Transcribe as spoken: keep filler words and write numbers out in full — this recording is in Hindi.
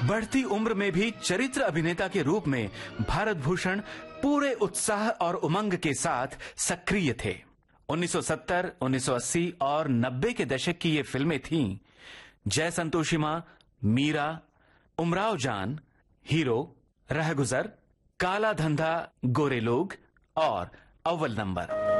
बढ़ती उम्र में भी चरित्र अभिनेता के रूप में भारत भूषण पूरे उत्साह और उमंग के साथ सक्रिय थे। उन्नीस सौ सत्तर, उन्नीस सौ अस्सी और नब्बे के दशक की ये फिल्में थीं जय संतोषी मां, मीरा, उमराव जान, हीरो, रहगुजर, काला धंधा, गोरे लोग और अव्वल नंबर।